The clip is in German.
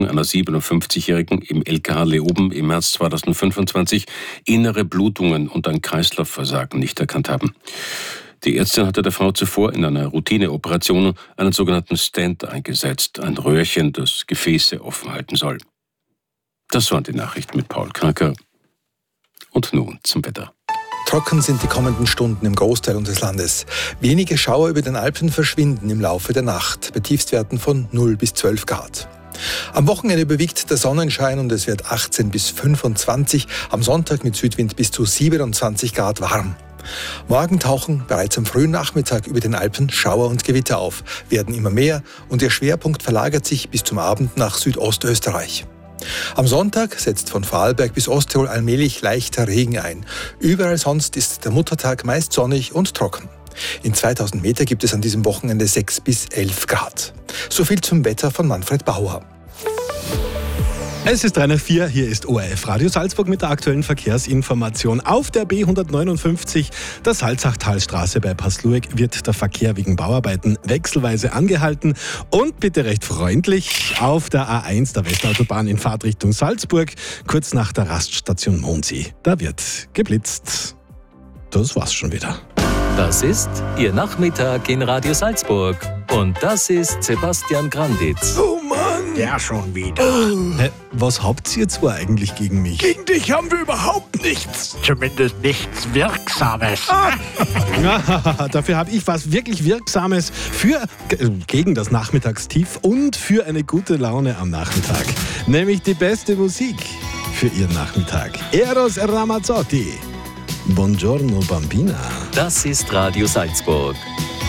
einer 57-Jährigen im LKH Leoben im März 2025 innere Blutungen und ein Kreislaufversagen nicht erkannt haben. Die Ärztin hatte der Frau zuvor in einer Routineoperation einen sogenannten Stent eingesetzt, ein Röhrchen, das Gefäße offen halten soll. Das waren die Nachrichten mit Paul Kranker. Und nun zum Wetter. Trocken sind die kommenden Stunden im Großteil unseres Landes. Wenige Schauer über den Alpen verschwinden im Laufe der Nacht, bei Tiefstwerten von 0 bis 12 Grad. Am Wochenende überwiegt der Sonnenschein und es wird 18 bis 25, am Sonntag mit Südwind bis zu 27 Grad warm. Morgen tauchen bereits am frühen Nachmittag über den Alpen Schauer und Gewitter auf, werden immer mehr und ihr Schwerpunkt verlagert sich bis zum Abend nach Südostösterreich. Am Sonntag setzt von Vorarlberg bis Osttirol allmählich leichter Regen ein. Überall sonst ist der Muttertag meist sonnig und trocken. In 2000 Meter gibt es an diesem Wochenende 6 bis 11 Grad. So viel zum Wetter von Manfred Bauer. Es ist 3:04, hier ist ORF Radio Salzburg mit der aktuellen Verkehrsinformation. Auf der B159, der Salzachtalstraße bei Passlueck, wird der Verkehr wegen Bauarbeiten wechselweise angehalten. Und bitte recht freundlich auf der A1 der Westautobahn in Fahrtrichtung Salzburg, kurz nach der Raststation Mondsee. Da wird geblitzt. Das war's schon wieder. Das ist Ihr Nachmittag in Radio Salzburg. Und das ist Sebastian Granditz. Oh Mann! Der schon wieder. Was habt ihr zwei eigentlich gegen mich? Gegen dich haben wir überhaupt nichts. Zumindest nichts Wirksames. Dafür habe ich was wirklich Wirksames gegen das Nachmittagstief und für eine gute Laune am Nachmittag. Nämlich die beste Musik für Ihren Nachmittag. Eros Ramazzotti. Buongiorno Bambina. Das ist Radio Salzburg.